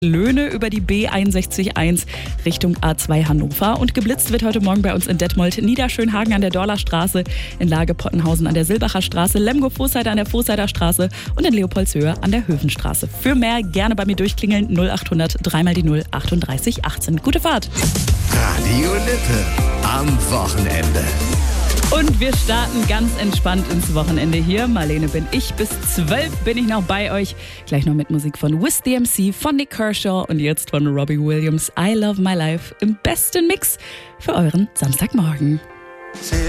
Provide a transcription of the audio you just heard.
Löhne über die B611 Richtung A2 Hannover. Und geblitzt wird heute Morgen bei uns in Detmold, Niederschönhagen an der Dorlerstraße, in Lage Pottenhausen an der Silbacher Straße, Lemgo-Voßheide an der Voßheider Straße und in Leopoldshöhe an der Höfenstraße. Für mehr gerne bei mir durchklingeln 0800 3 mal die 0 38 18. Gute Fahrt! Radio Lippe am Wochenende. Und wir starten ganz entspannt ins Wochenende hier. Marlene bin ich, bis 12 bin ich noch bei euch. Gleich noch mit Musik von Wiz the MC, von Nick Kershaw und jetzt von Robbie Williams. I Love My Life im besten Mix für euren Samstagmorgen.